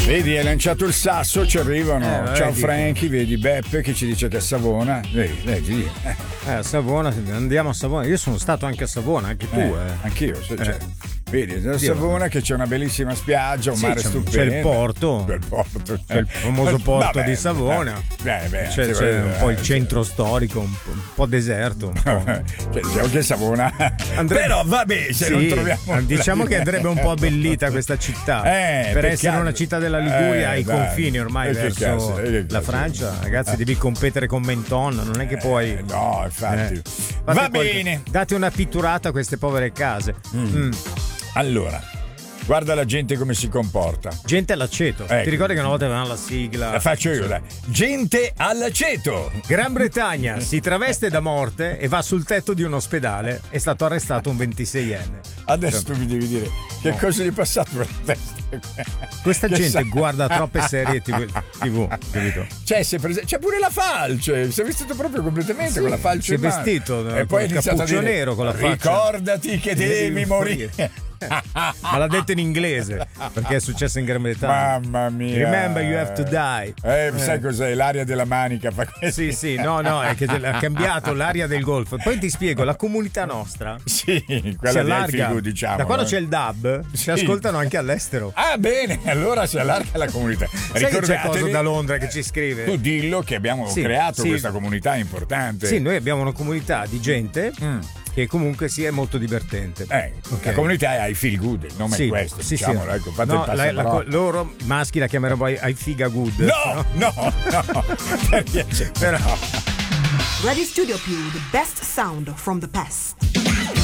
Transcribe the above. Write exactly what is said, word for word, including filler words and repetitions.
Vedi, hai lanciato il sasso, ci arrivano. Eh, Ciao vedi. Franky, vedi Beppe che ci dice che è Savona. Vedi, vedi. Eh, a Savona, andiamo a Savona. Io sono stato anche a Savona, anche tu, Eh, eh. Anch'io, se- cioè, Eh. vedi, da Dio. Savona che c'è una bellissima spiaggia, un Sì, mare c'è- stupendo. c'è il porto. C'è il porto. C'è il famoso porto Vabbè, di Savona. Beh, beh, C'è, sì, c'è vabbè, un po' il eh, centro storico, un po', un po' deserto. Un po'. Cioè, diciamo che Savona. Andrebbe- Però vabbè, se Sì, non troviamo. diciamo che andrebbe un po' abbellita questa città. Eh, per peccato. essere una città della Liguria, Eh, ai dai. confini ormai E che verso cazzo, e che la cazzo. Francia, ragazzi, devi competere con Menton, non è che puoi. Eh, no, infatti. Eh. Va Fate qualche- bene. Date una pitturata a queste povere case. Mm. Allora, guarda la gente come si comporta. Gente all'aceto. Ecco. Ti ricordi che una volta avevamo la sigla? La faccio io, dai. Gente all'aceto. Gran Bretagna si traveste da morte e va sul tetto di un ospedale. È stato arrestato un ventiseienne. Adesso tu mi devi dire che cosa gli è passato per la testa. Questa Che gente sa- guarda troppe serie tivù, tivù, capito? Cioè, si è prese- c'è pure la falce, si è vestito proprio completamente Sì, con la falce si è in mano. vestito, e con poi ha il iniziato a cappuccio dire, nero con la faccia. ricordati che devi morire. Ma l'ha detto in inglese perché è successo in Gran Bretagna. Mamma mia. Remember you have to die. Eh, sai cos'è? L'aria della manica fa questo. Sì, sì, no, no, è che ha cambiato l'aria del golf. Poi ti spiego, la comunità nostra Sì, si quella di allarga. Figu, diciamo. Da quando eh. c'è il D A B si Sì. ascoltano anche all'estero. Ah, bene, allora si allarga la comunità. Sai che c'è Ricordatevi- cosa da Londra che ci scrive? Tu dillo che abbiamo Sì, creato sì. questa comunità importante. Sì, noi abbiamo una comunità di gente Mm. che comunque sì, è molto divertente. Eh, Ok. La comunità è I Feel Good, il nome Sì, è questo, sì, diciamolo, sì. ecco, fate No, il la- la- passaparola. loro i maschi la chiameranno poi ai figa good. No, no, no, perché c'è- Però Radio Studio Più, the best sound from the past.